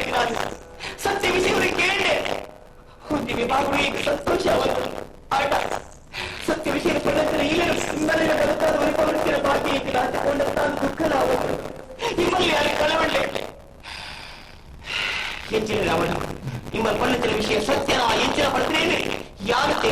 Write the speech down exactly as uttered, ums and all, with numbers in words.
ಸತ್ಯ ವಿಷಯವನ್ನು ಕೇಳಿದೆ. ಒಂದು ವಿಭಾಗವೇ ಸಂತೋಷವಾಯಿತು. ಆಟ ಸತ್ಯ ವಿಷಯ ಪಡೆದರೆ ಇಲ್ಲರು ನನಗೆ ಬರುತ್ತಾದ ಪರಿಪವರ್ತಿನ ಬಾಕಿ ಹಾಕಿಕೊಂಡ ತಾನು ದುಃಖಲಾವುದು. ನಿಮ್ಮಲ್ಲಿ ಯಾರು ಕಳವಳ್ಳೆ ಹೆಚ್ಚಿನ ರಾವಣ ನಿಮ್ಮ ಪಂಡಿತರ ವಿಷಯ ಸತ್ಯನ ಹೆಚ್ಚಿನ ಪಡೆದ್ರೇನೆ ಯಾರು